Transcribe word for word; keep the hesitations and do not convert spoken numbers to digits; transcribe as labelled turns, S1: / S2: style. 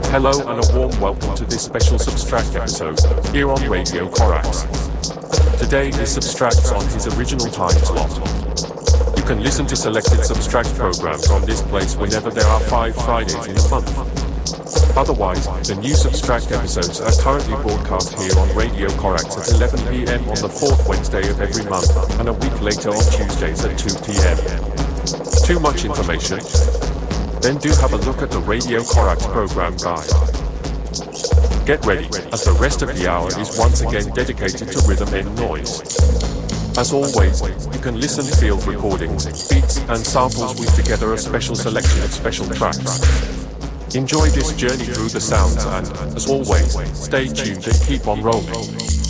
S1: Hello and a warm welcome to this special Substract episode, here on Radio Corax. Today is Substract on his original time slot. You can listen to selected Substract programs on this place whenever there are five Fridays in a month. Otherwise, the new Substract episodes are currently broadcast here on Radio Corax at eleven p m on the fourth Wednesday of every month, and a week later on Tuesdays at two p m Too much information? Then do have a look at the Radio Corax program guide. Get ready, as the rest of the hour is once again dedicated to rhythm and noise. As always, you can listen to field recordings, beats and samples weave together a special selection of special tracks. Enjoy this journey through the sounds and, as always, stay tuned and keep on rolling.